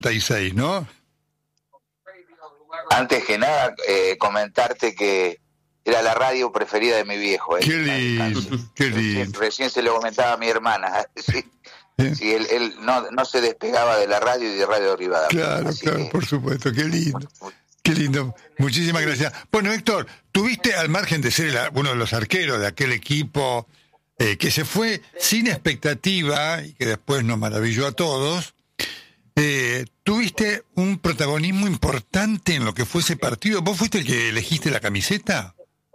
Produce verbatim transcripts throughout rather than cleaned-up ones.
treinta y seis, ¿no? Antes que nada, eh, comentarte que era la radio preferida de mi viejo. Eh, qué lindo, qué lindo. Recién, recién se lo comentaba a mi hermana. Sí, ¿Eh? sí él, él no, no se despegaba de la radio y de Radio Rivadavia. Claro, Así claro, que, por supuesto, qué lindo. Muy, muy, Qué lindo, muchísimas gracias. Bueno, Héctor, tuviste al margen de ser el, uno de los arqueros de aquel equipo eh, que se fue sin expectativa y que después nos maravilló a todos, eh, tuviste un protagonismo importante en lo que fue ese partido. ¿Vos fuiste el que elegiste la camiseta?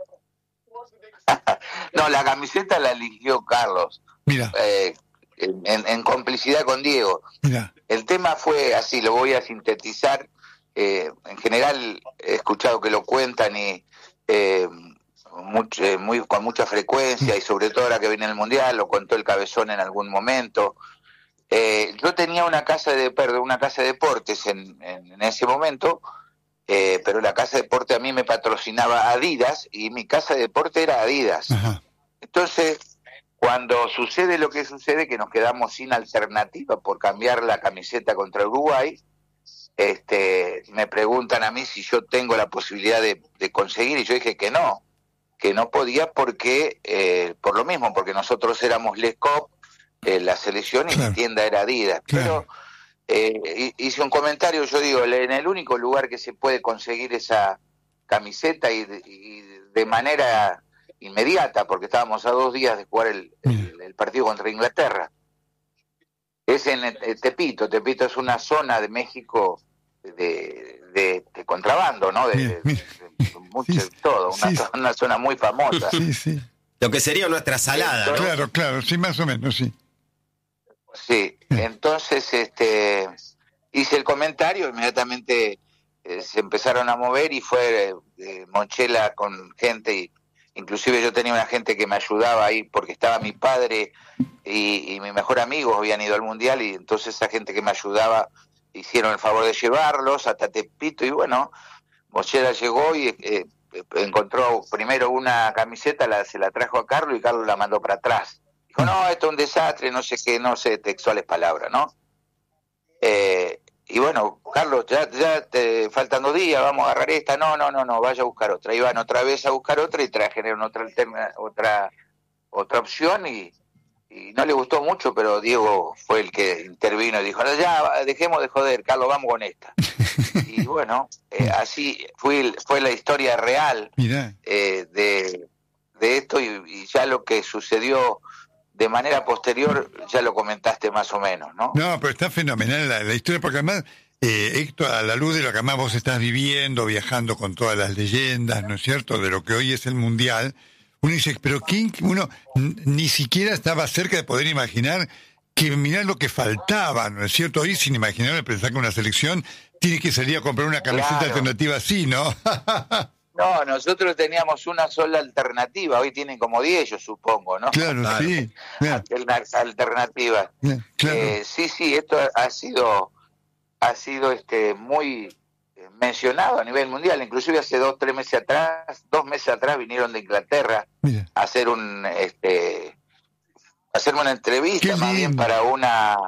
No, la camiseta la eligió Carlos. Mira. Eh, en, en complicidad con Diego. Mira. El tema fue así, lo voy a sintetizar. Eh, en general he escuchado que lo cuentan y eh, mucho, eh, muy, con mucha frecuencia, y sobre todo ahora que viene el Mundial, lo contó el Cabezón en algún momento. Eh, yo tenía una casa de perdón, una casa de deportes en, en, en ese momento, eh, pero la casa de deporte a mí me patrocinaba Adidas y mi casa de deporte era Adidas. Ajá. Entonces, cuando sucede lo que sucede, que nos quedamos sin alternativa por cambiar la camiseta contra Uruguay, Este, me preguntan a mí si yo tengo la posibilidad de, de conseguir, y yo dije que no, que no podía porque, eh, por lo mismo, porque nosotros éramos Les Cop, eh, la selección, y claro, mi tienda era Adidas. Claro. Pero eh, hice un comentario, yo digo, en el único lugar que se puede conseguir esa camiseta y de, y de manera inmediata, porque estábamos a dos días de jugar el, el, el partido contra Inglaterra, es en Tepito. Tepito es una zona de México de, de, de contrabando, ¿no? De, Mira, mira. de, de mucho, sí, todo, una, sí, una zona muy famosa. Sí, sí. Lo que sería nuestra salada, entonces, ¿no? Claro, claro, sí, más o menos, sí. Sí, entonces este hice el comentario, inmediatamente eh, se empezaron a mover y fue eh, Monchela con gente, y inclusive yo tenía una gente que me ayudaba ahí porque estaba mi padre y, y mi mejor amigo habían ido al Mundial, y entonces esa gente que me ayudaba hicieron el favor de llevarlos hasta Tepito, y bueno, Monchela llegó y eh, encontró primero una camiseta, la, se la trajo a Carlos y Carlos la mandó para atrás. Dijo, no, esto es un desastre, no sé qué, no sé, textuales palabras, ¿no? Eh, y bueno, Carlos, ya, ya te faltan dos días, vamos a agarrar esta, no, no, no, no, vaya a buscar otra. Iban otra vez a buscar otra y trajeron otra alterna, otra otra opción, y, y no le gustó mucho, pero Diego fue el que intervino y dijo, no, ya, dejemos de joder, Carlos, vamos con esta. Y bueno, eh, así fue, fue la historia real eh, de, de esto, y, y ya lo que sucedió de manera posterior ya lo comentaste más o menos, ¿no? No, pero está fenomenal la, la historia, porque además, eh, Héctor, a la luz de lo que además vos estás viviendo, viajando con todas las leyendas, ¿no es cierto?, de lo que hoy es el Mundial, uno dice, pero ¿quién? Uno ni siquiera estaba cerca de poder imaginar que mirá lo que faltaba, ¿no es cierto? Hoy, sin imaginar, pensar que una selección tiene que salir a comprar una camiseta claro. alternativa así, ¿no? No, nosotros teníamos una sola alternativa, hoy tienen como diez, yo supongo, ¿no? Claro, claro. Sí. Alternativa. Claro. Eh, sí, sí, esto ha sido ha sido este muy mencionado a nivel mundial, inclusive hace dos, tres meses atrás, dos meses atrás vinieron de Inglaterra Mira. a hacer un este a hacerme una entrevista, más bien para una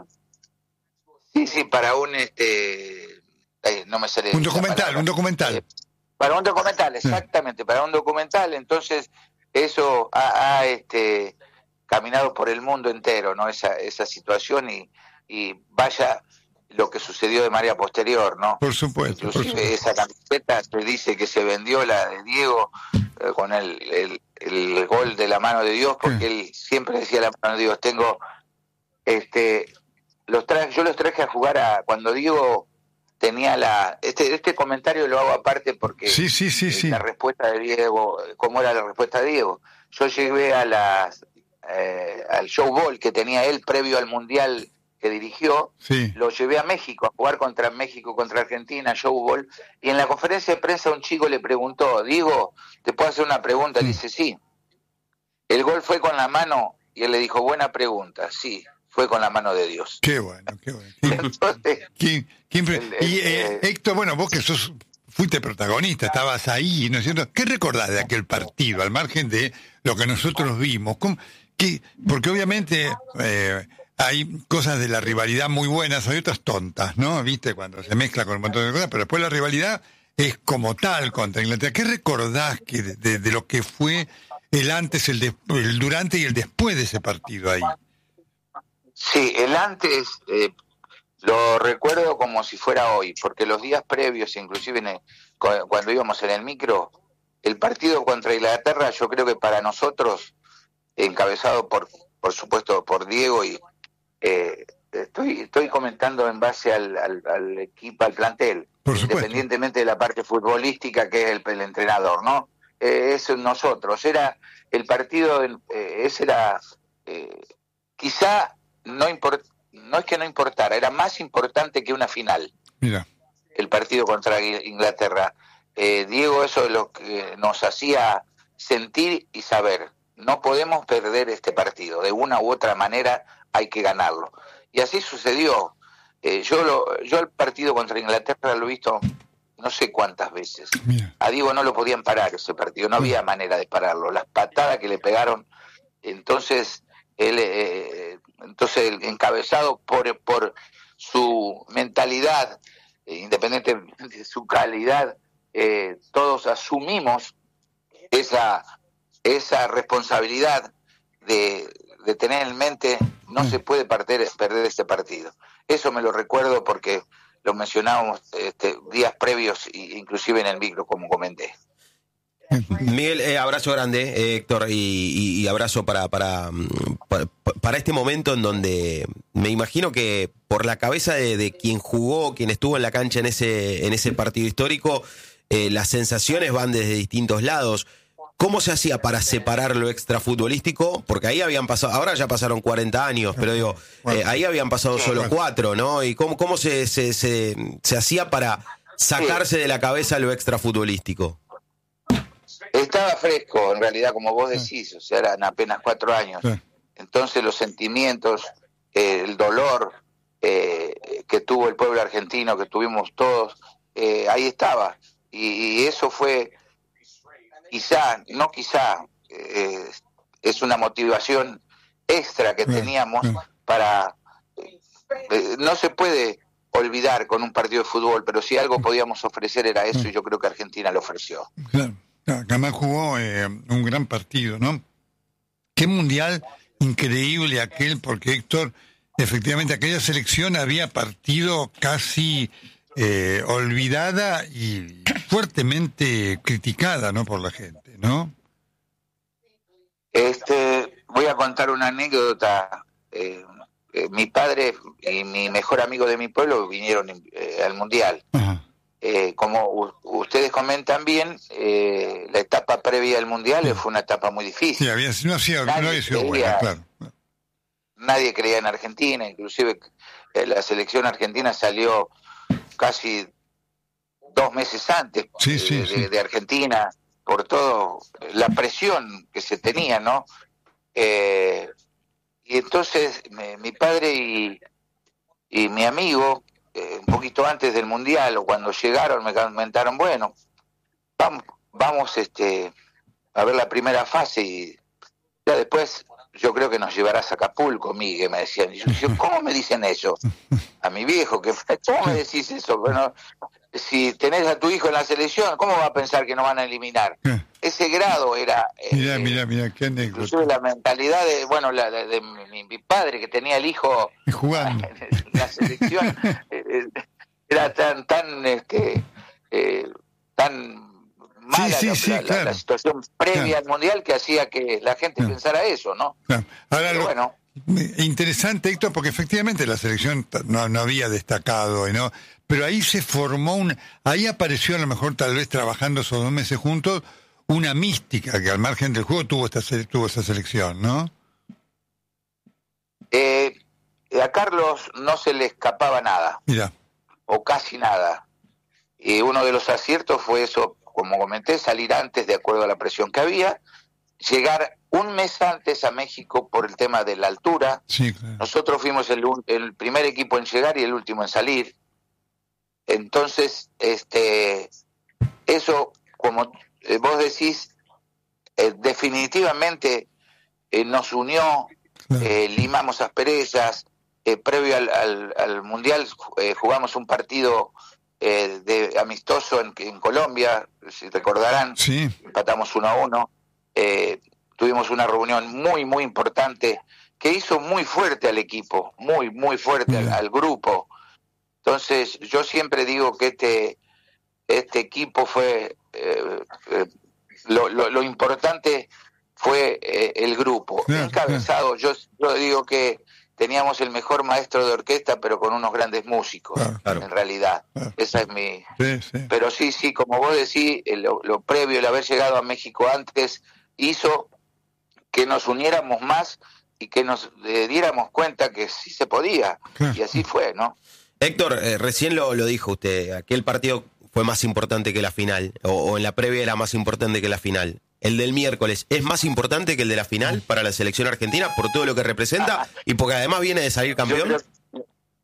sí, sí, para un este eh, no me sale un documental, un documental. Eh, Para un documental, exactamente, para un documental. Entonces, eso ha, ha este, caminado por el mundo entero, ¿no? Esa, esa situación, y, y vaya lo que sucedió de manera posterior, ¿no? Por supuesto. Inclusive por supuesto. esa camiseta se dice que se vendió, la de Diego, eh, con el, el, el gol de la mano de Dios, porque ¿Qué? él siempre decía la mano de Dios. Tengo, este, los traje, yo los traje a jugar a cuando Diego tenía la este este comentario lo hago aparte porque sí, sí, sí, sí. la respuesta de Diego, cómo era la respuesta de Diego. Yo llegué a las eh, al show ball que tenía él previo al mundial que dirigió, sí. Lo llevé a México a jugar contra México, contra Argentina, show ball, y en la conferencia de prensa un chico le preguntó, Diego, ¿te puedo hacer una pregunta? Mm. Le dice, sí. ¿El gol fue con la mano? Y él le dijo, buena pregunta, sí. Fue con la mano de Dios. Qué bueno, qué bueno. Entonces, ¿Quién, quién pre... el, el, y eh, Héctor, bueno, vos que sos, fuiste protagonista, estabas ahí, ¿no es cierto? ¿Qué recordás de aquel partido, al margen de lo que nosotros vimos? ¿Cómo, qué, porque obviamente, eh, hay cosas de la rivalidad muy buenas, hay otras tontas, ¿no? ¿Viste? Cuando se mezcla con un montón de cosas, pero después la rivalidad es como tal contra Inglaterra. ¿Qué recordás que de, de, de lo que fue el antes, el, de, el durante y el después de ese partido ahí? Sí, el antes eh, lo recuerdo como si fuera hoy, porque los días previos, inclusive en el, cuando íbamos en el micro, el partido contra Inglaterra, yo creo que para nosotros, encabezado por, por supuesto, por Diego, y eh, estoy estoy comentando en base al, al, al equipo, al plantel, independientemente de la parte futbolística que es el, el entrenador, ¿no? Eh, eso nosotros, era el partido, eh, ese era, eh, quizá no import, no es que no importara, era más importante que una final. Mira. El partido contra Inglaterra. Eh, Diego, eso es lo que nos hacía sentir y saber. No podemos perder este partido, de una u otra manera hay que ganarlo. Y así sucedió. Eh, yo lo, yo el partido contra Inglaterra lo he visto no sé cuántas veces. Mira. A Diego no lo podían parar ese partido, no había manera de pararlo. Las patadas que le pegaron, entonces él, eh, entonces el encabezado por, por su mentalidad, eh, independientemente de su calidad, eh, todos asumimos esa esa responsabilidad de, de tener en mente, no se puede perder, perder este partido. Eso me lo recuerdo porque lo mencionábamos este, días previos, inclusive en el micro, como comenté. Miguel, eh, abrazo grande, eh, Héctor, y, y, y abrazo para, para, para, para este momento en donde me imagino que por la cabeza de, de quien jugó, quien estuvo en la cancha en ese, en ese partido histórico, eh, las sensaciones van desde distintos lados. ¿Cómo se hacía para separar lo extrafutbolístico? Porque ahí habían pasado, ahora ya pasaron cuarenta años, pero digo, eh, ahí habían pasado solo cuatro, ¿no? ¿Y cómo, cómo se, se, se, se hacía para sacarse de la cabeza lo extrafutbolístico? Estaba fresco, en realidad, como vos decís, o sea, eran apenas cuatro años. Entonces los sentimientos, eh, el dolor eh, que tuvo el pueblo argentino, que tuvimos todos, eh, ahí estaba. Y, y eso fue... Quizá, no quizá, eh, es una motivación extra que teníamos para... Eh, no se puede olvidar con un partido de fútbol, pero si algo podíamos ofrecer era eso, y yo creo que Argentina lo ofreció. Claro, claro, además jugó eh, un gran partido, ¿no? Qué mundial increíble aquel, porque Héctor, efectivamente aquella selección había partido casi... Eh, olvidada y fuertemente criticada, ¿no? Por la gente, ¿no? Este, voy a contar una anécdota. Eh, eh, mi padre y mi mejor amigo de mi pueblo vinieron eh, al mundial. Eh, como u- ustedes comentan bien, eh, la etapa previa al mundial sí. fue una etapa muy difícil. Sí, había, no, había, no había sido buena, claro. Nadie creía en Argentina, inclusive eh, la selección argentina salió casi dos meses antes sí, sí, de, sí. de Argentina, por todo la presión que se tenía, ¿no? Eh, y entonces me, mi padre y, y mi amigo, eh, un poquito antes del Mundial, o cuando llegaron, me comentaron, bueno, vamos, vamos este, a ver la primera fase, y ya después yo creo que nos llevarás a Acapulco, Miguel, me decían. Y yo dije, ¿cómo me dicen eso? A mi viejo, que ¿cómo me decís eso? Bueno, si tenés a tu hijo en la selección, ¿cómo va a pensar que nos van a eliminar? Ese grado era... Mirá, eh, mirá, mirá, qué anécdota. Inclusive la mentalidad de, bueno, la, de, de mi, mi padre, que tenía el hijo jugando en la selección, eh, era tan, tan, este, eh, tan... mala sí, sí, la, sí, la, claro. la situación previa claro. al mundial que hacía que la gente claro. pensara eso, ¿no? Claro. Ahora, Pero lo, bueno. interesante, Héctor, porque efectivamente la selección no, no había destacado, ¿no? Pero ahí se formó un, ahí apareció a lo mejor tal vez trabajando esos dos meses juntos una mística que al margen del juego tuvo esta tuvo esa selección, ¿no? Eh, a Carlos no se le escapaba nada. Mira. O casi nada. Y uno de los aciertos fue eso, como comenté, salir antes de acuerdo a la presión que había, llegar un mes antes a México por el tema de la altura. Sí, claro. Nosotros fuimos el, el primer equipo en llegar y el último en salir. Entonces, este, eso, como vos decís, eh, definitivamente eh, nos unió eh, limamos asperezas, eh, previo al, al, al Mundial eh, jugamos un partido eh, de amistoso en, en Colombia, si recordarán, sí. empatamos uno a uno, eh, tuvimos una reunión muy, muy importante que hizo muy fuerte al equipo, muy, muy fuerte al, al grupo. Entonces, yo siempre digo que este, este equipo fue, eh, eh, lo, lo, lo importante fue eh, el grupo. Claro, encabezado, claro. Yo, yo digo que teníamos el mejor maestro de orquesta, pero con unos grandes músicos, claro, claro. en realidad. Claro. Esa es mi... Sí, sí. Pero sí, sí, como vos decís, lo, lo previo, el haber llegado a México antes, hizo que nos uniéramos más y que nos eh, diéramos cuenta que sí se podía. Claro. Y así fue, ¿no? Héctor, eh, recién lo, lo dijo usted, aquel partido fue más importante que la final, o, o en la previa era más importante que la final. El del miércoles es más importante que el de la final para la selección argentina por todo lo que representa y porque además viene de salir campeón. Yo creo,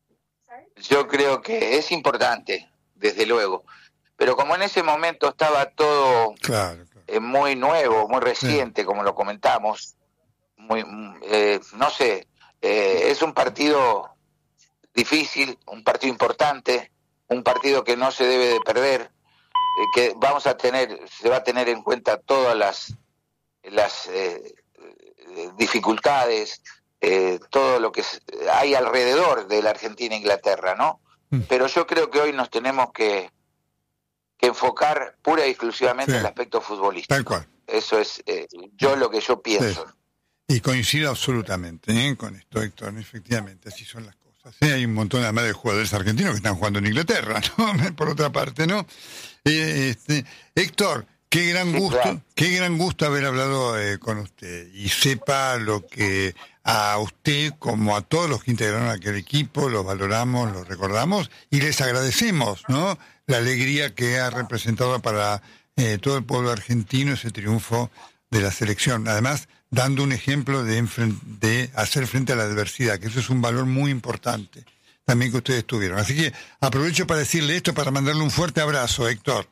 yo creo que es importante, desde luego. Pero como en ese momento estaba todo Claro, claro. eh, muy nuevo, muy reciente, Sí. como lo comentamos, muy, eh, no sé, eh, es un partido difícil, un partido importante, un partido que no se debe de perder, eh, que vamos a tener, se va a tener en cuenta todas las las eh, dificultades, eh, todo lo que hay alrededor de la Argentina e Inglaterra, ¿no? Mm. Pero yo creo que hoy nos tenemos que, que enfocar pura y exclusivamente Sí. en el aspecto futbolístico. Tal cual. Eso es eh, yo lo que yo pienso. Sí. Y coincido absolutamente ¿eh? con esto, Héctor. Efectivamente, así son las cosas. ¿eh? Hay un montón además de jugadores argentinos que están jugando en Inglaterra, ¿no? Por otra parte, ¿no? Eh, este, Héctor, qué gran Sí, gusto, claro. qué gran gusto haber hablado eh, con usted. Y sepa lo que a usted, como a todos los que integraron aquel equipo, los valoramos, los recordamos y les agradecemos, ¿no? La alegría que ha representado para eh, todo el pueblo argentino ese triunfo de la selección. Además, dando un ejemplo de, enfren- de hacer frente a la adversidad, que eso es un valor muy importante también que ustedes tuvieron. Así que aprovecho para decirle esto, para mandarle un fuerte abrazo, Héctor.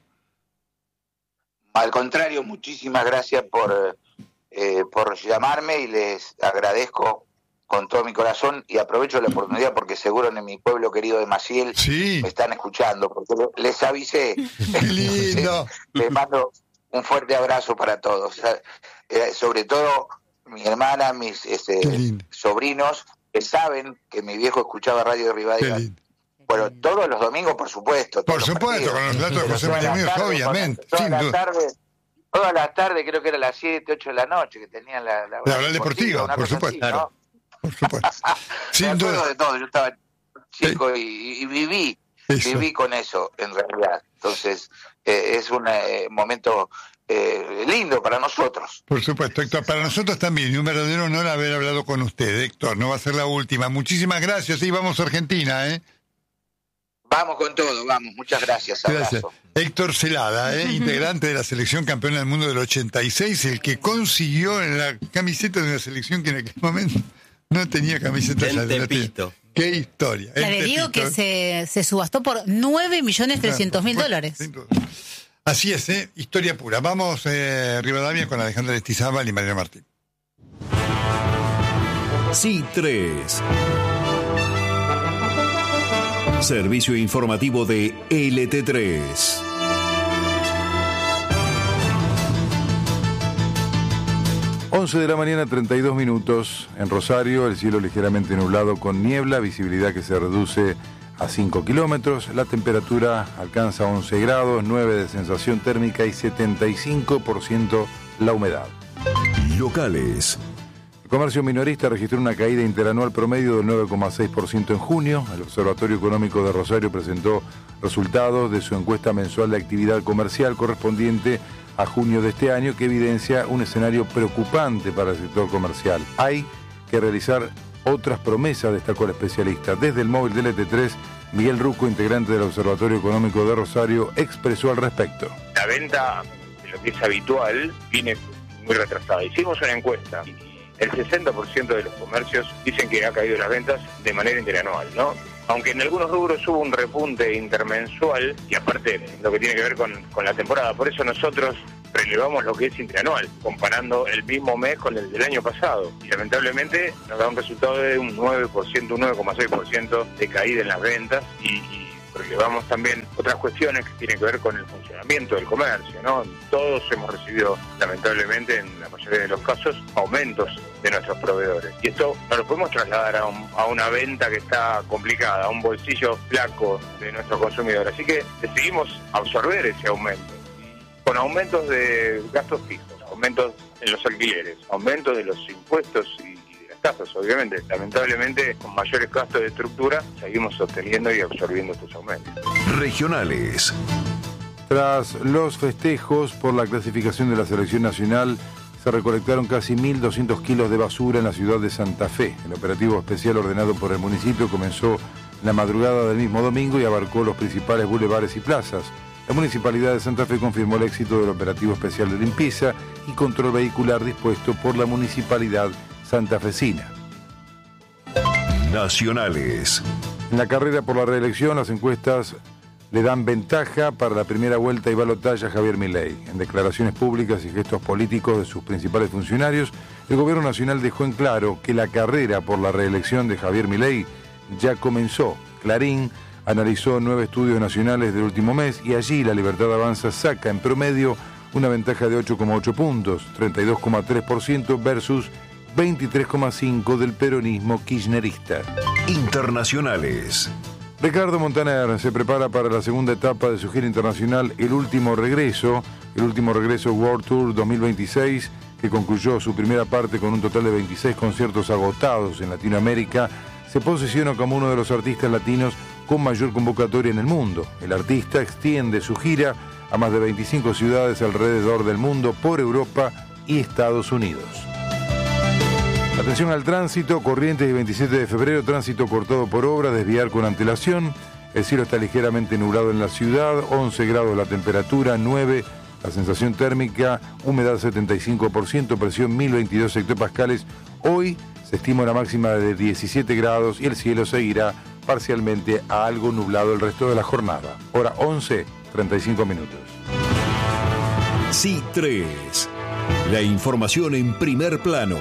Al contrario, muchísimas gracias por, eh, por llamarme y les agradezco con todo mi corazón y aprovecho la oportunidad porque seguro en mi pueblo querido de Maciel Sí. me están escuchando, porque les avisé. Qué lindo. Les mando un fuerte abrazo para todos, eh, sobre todo mi hermana, mis este, Qué lindo. sobrinos, que saben que mi viejo escuchaba Radio de Qué Rivadavia. lindo. Bueno, todos los domingos, por supuesto. Por todos los supuesto, partidos. con los relatos de Pero José todas María las Muñoz, tardes, obviamente, Todas sin las duda. tardes, todas las tardes, creo que era las siete, ocho de la noche, que tenían la... La, La hora deportiva, una por cosa supuesto. así, ¿no? Por supuesto. Me Sin acuerdo duda. de todo, yo estaba chico y, y viví, Eso. viví con eso, en realidad. Entonces, eh, es un eh, momento eh, lindo para nosotros. Por supuesto, Héctor. Para nosotros también, y un verdadero honor haber hablado con usted, Héctor. No va a ser la última. Muchísimas gracias. Y vamos a Argentina, ¿eh? Vamos con todo, vamos. Muchas gracias. Gracias. Abrazo. Héctor Celada, ¿eh? Integrante de la selección campeona del mundo del ochenta y seis, el que consiguió en la camiseta de una selección que en aquel momento no tenía camiseta. En ya la Tepito. tenía. Qué historia. La En de Diego Tepito. que se, se subastó por nueve millones trescientos mil Por dólares. supuesto, sin duda. Así es, ¿eh? Historia pura. Vamos, eh, Rivadavia, con Alejandra Estizábal y Mariano Martín. C tres. Servicio informativo de L T tres. once de la mañana, treinta y dos minutos. En Rosario, el cielo ligeramente nublado con niebla, visibilidad que se reduce a cinco kilómetros. La temperatura alcanza once grados, nueve de sensación térmica y setenta y cinco por ciento la humedad. Locales. El comercio minorista registró una caída interanual promedio del nueve coma seis por ciento en junio. El Observatorio Económico de Rosario presentó resultados de su encuesta mensual de actividad comercial correspondiente a junio de este año, que evidencia un escenario preocupante para el sector comercial. Hay que realizar otras promesas, destacó el especialista. Desde el móvil de L T tres, Miguel Rucco, integrante del Observatorio Económico de Rosario, expresó al respecto. La venta, de lo que es habitual, viene muy retrasada. Hicimos una encuesta y el sesenta por ciento de los comercios dicen que ha caído las ventas de manera interanual, ¿no? Aunque en algunos rubros hubo un repunte intermensual, y aparte lo que tiene que ver con, con la temporada. Por eso nosotros relevamos lo que es interanual, comparando el mismo mes con el del año pasado. Y lamentablemente nos da un resultado de un nueve por ciento, un nueve coma seis por ciento de caída en las ventas y, y relevamos también otras cuestiones que tienen que ver con el funcionamiento del comercio, ¿no? Todos hemos recibido, lamentablemente, en la mayoría de los casos, aumentos de nuestros proveedores. Y esto no lo podemos trasladar a, un, a una venta que está complicada, a un bolsillo flaco de nuestro consumidor. Así que decidimos absorber ese aumento. Con aumentos de gastos fijos, aumentos en los alquileres, aumentos de los impuestos y tasas, obviamente. Lamentablemente, con mayores gastos de estructura, seguimos sosteniendo y absorbiendo estos aumentos. Regionales. Tras los festejos por la clasificación de la selección nacional, se recolectaron casi mil doscientos kilos de basura en la ciudad de Santa Fe. El operativo especial ordenado por el municipio comenzó en la madrugada del mismo domingo y abarcó los principales bulevares y plazas. La Municipalidad de Santa Fe confirmó el éxito del operativo especial de limpieza y control vehicular dispuesto por la Municipalidad santafesina. Nacionales. En la carrera por la reelección, las encuestas le dan ventaja para la primera vuelta y balotaje a Javier Milei. En declaraciones públicas y gestos políticos de sus principales funcionarios, el gobierno nacional dejó en claro que la carrera por la reelección de Javier Milei ya comenzó. Clarín analizó nueve estudios nacionales del último mes y allí La Libertad Avanza saca en promedio una ventaja de ocho coma ocho puntos, treinta y dos coma tres por ciento versus veintitrés coma cinco por ciento del peronismo kirchnerista. Internacionales. Ricardo Montaner se prepara para la segunda etapa de su gira internacional El Último Regreso, el Último Regreso World Tour dos mil veintiséis, que concluyó su primera parte con un total de veintiséis conciertos agotados en Latinoamérica, se posiciona como uno de los artistas latinos con mayor convocatoria en el mundo. El artista extiende su gira a más de veinticinco ciudades alrededor del mundo por Europa y Estados Unidos. Atención al tránsito, Corrientes y veintisiete de febrero, tránsito cortado por obra, desviar con antelación. El cielo está ligeramente nublado en la ciudad, once grados la temperatura, nueve la sensación térmica, humedad setenta y cinco por ciento, presión mil veintidós hectopascales. Hoy se estima una máxima de diecisiete grados y el cielo seguirá parcialmente a algo nublado el resto de la jornada. Hora once, treinta y cinco minutos. Sí tres. La información en primer plano.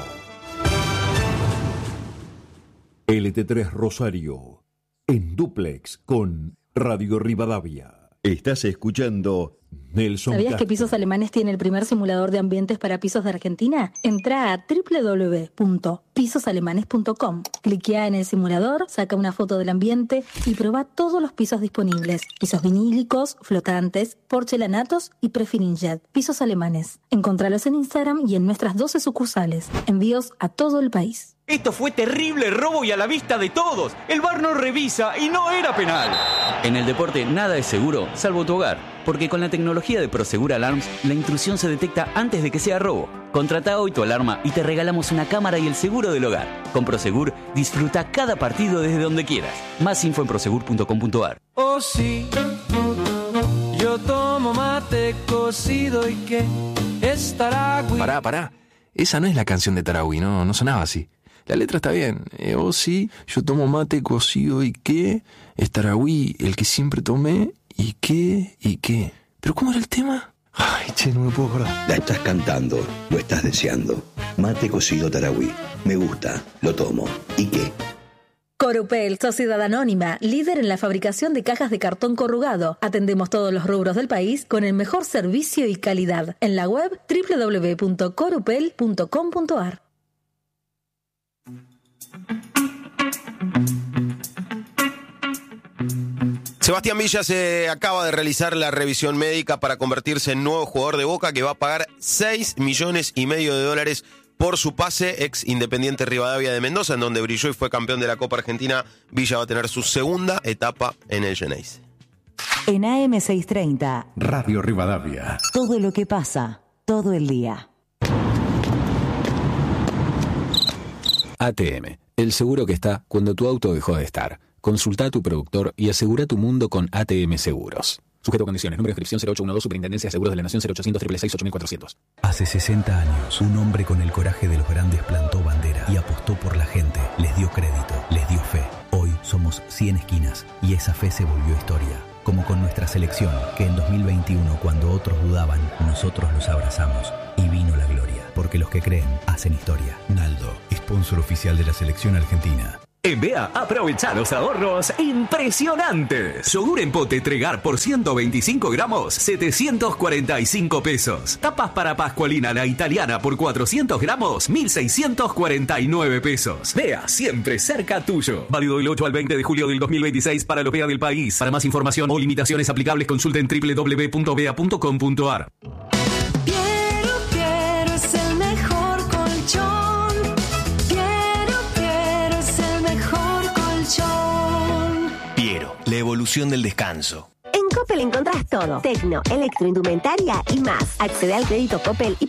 L T tres Rosario, en dúplex con Radio Rivadavia. Estás escuchando Nelson ¿Sabías Castro. que Pisos Alemanes tiene el primer simulador de ambientes para pisos de Argentina? Entra a doble u doble u doble u punto pisos alemanes punto com. Cliquea en el simulador, saca una foto del ambiente y prueba todos los pisos disponibles. Pisos vinílicos, flotantes, porcelanatos y prefirinjet. Pisos Alemanes. Encontralos en Instagram y en nuestras doce sucursales. Envíos a todo el país. Esto fue terrible robo y a la vista de todos. El V A R no revisa y no era penal. En el deporte nada es seguro, salvo tu hogar. Porque con la tecnología de Prosegur Alarms, la intrusión se detecta antes de que sea robo. Contrata hoy tu alarma y te regalamos una cámara y el seguro del hogar. Con Prosegur, disfruta cada partido desde donde quieras. Más info en prosegur punto com punto a r. Oh sí, yo tomo mate cocido y que es Taragüí. Pará, pará. Esa no es la canción de Taragüí, no, no sonaba así. La letra está bien. Eh, oh sí, yo tomo mate cocido y qué, es Taragüí, el que siempre tomé, y qué, y qué. ¿Pero cómo era el tema? Ay, che, no me puedo acordar. La estás cantando, lo estás deseando. Mate cocido Taragüí. Me gusta, lo tomo. ¿Y qué? Corupel, Sociedad Anónima, líder en la fabricación de cajas de cartón corrugado. Atendemos todos los rubros del país con el mejor servicio y calidad. En la web doble u doble u doble u punto corupel punto com punto a r. Sebastián Villa se acaba de realizar la revisión médica para convertirse en nuevo jugador de Boca, que va a pagar seis millones y medio de dólares por su pase. Ex Independiente Rivadavia de Mendoza, en donde brilló y fue campeón de la Copa Argentina. Villa va a tener su segunda etapa en el Geneise. En A M seiscientos treinta, Radio Rivadavia. Todo lo que pasa, todo el día. A T M, el seguro que está cuando tu auto dejó de estar. Consulta a tu productor y asegura tu mundo con A T M Seguros. Sujeto a condiciones. Número de inscripción cero ocho uno dos, Superintendencia de Seguros de la Nación cero ochocientos, seis seis seis, ocho mil cuatrocientos. Hace sesenta años, un hombre con el coraje de los grandes plantó bandera y apostó por la gente. Les dio crédito, les dio fe. Hoy somos cien esquinas y esa fe se volvió historia. Como con nuestra selección, que en dos mil veintiuno, cuando otros dudaban, nosotros los abrazamos y vino la gloria. Porque los que creen hacen historia. Naldo, sponsor oficial de la selección argentina. En B E A, aprovecha los ahorros impresionantes. Yogur en pote Tregar por ciento veinticinco gramos, setecientos cuarenta y cinco pesos. Tapas para Pascualina la italiana por cuatrocientos gramos, mil seiscientos cuarenta y nueve pesos. B E A, siempre cerca tuyo. Válido del ocho al veinte de julio del dos mil veintiséis para los B E A del país. Para más información o limitaciones aplicables, consulten doble u doble u doble u punto bea punto com punto a r. Piero, Piero es el mejor colchón. Piero, la evolución del descanso. En Coppel encontrás todo. Tecno, electroindumentaria y más. Accede al crédito Coppel y